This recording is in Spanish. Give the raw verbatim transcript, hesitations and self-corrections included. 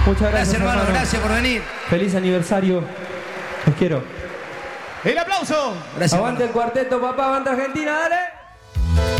Muchas gracias, Gracias, hermano, hermano. gracias por venir. Feliz aniversario. Los quiero. El aplauso. Gracias, Aguante hermano. el cuarteto, papá, aguante Argentina, dale.